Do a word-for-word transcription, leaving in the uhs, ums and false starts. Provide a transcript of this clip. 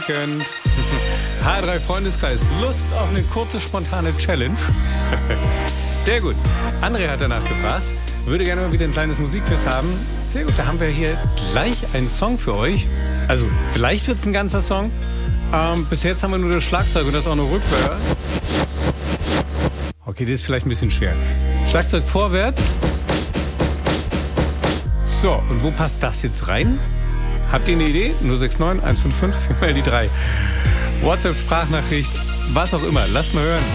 H drei Freundeskreis. Lust auf eine kurze, spontane Challenge? Sehr gut. André hat danach gefragt. Würde gerne mal wieder ein kleines Musikquiz haben. Sehr gut, da haben wir hier gleich einen Song für euch. Also, vielleicht wird es ein ganzer Song. Ähm, bis jetzt haben wir nur das Schlagzeug und das auch noch rückwärts. Okay, das ist vielleicht ein bisschen schwer. Schlagzeug vorwärts. So, und wo passt das jetzt rein? Habt ihr eine Idee? null sechs neun eins fünf fünf vier mal die drei. WhatsApp, Sprachnachricht, was auch immer. Lasst mal hören.